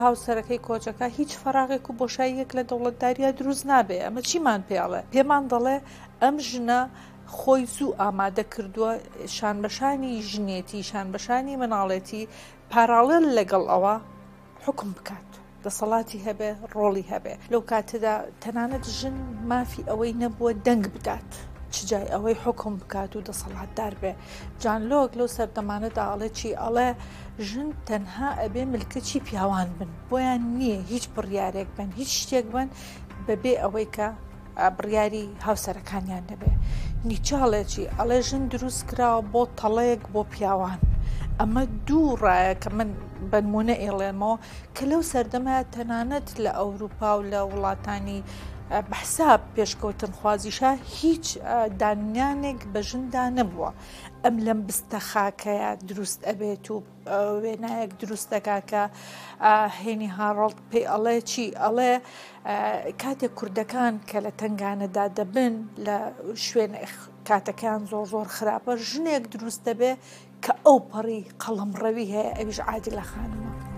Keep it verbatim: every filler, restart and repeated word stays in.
هاوسەرەکەی کۆچەکە هیچ فەراغێک و بۆشاییەک لە دەوڵەتداریە دروست نابێ. ئەمە چیمان پێڵێ؟ پێمان دەڵێ ئەم ژنە خۆی زوو ئامادە کردووە شانبەشانی ژنێتی شانبەشانی مناڵەتی پاراڵل لەگەڵ ئەوە حکم بکات، دەسەڵاتی هەبێ، ڕۆڵی هەبێ. لەو کاتەدا تەنانەت ژن مافی ئەوەی نەبووە دەنگ بدات، چجای ئەوەی حکم بکات و دەسەڵاتدار بێ. جان لۆک لەو سەردەمانەدا ئەڵێ چی؟ ئەڵێ ژن تەنها ئەبێ ملکەچی پیاوان بن، بۆیان نییە هیچ بڕیارێک بن، هیچ شتێک بن بەبێ ئەوەی کە بڕیاری هاوسەرەکانیان دەبێ. نیچاڵێکی ئەڵێ ژن دروست کراوە بۆ تەڵەیەک بۆ پیاوان. ئەمە دوو ڕایە کە من بەنمونە ئێڵێمەوە کە لەو سەردەمە تەنانەت لە ئەوروپا و لە وڵاتانی بەحساب پێشکەوتن خوازیشە هیچ دانیانێک بە ژندا نەبووە. ئەم لەم بستە خاکەیە دروست ئەبێت و وێنایەک دروست دەکا کە هێنی هاڕڵ پێی ئەڵێ چی؟ ئەڵێ کاتێک کوردەکان کە لە تنگانەدا دەبن لە شوێن کاتەکان زۆر زۆر خراپە، ژنێک دروست دەبێ کە ئەو پەڕی قەڵەمڕەوی هەیە، ئەویش عادلە خانمە.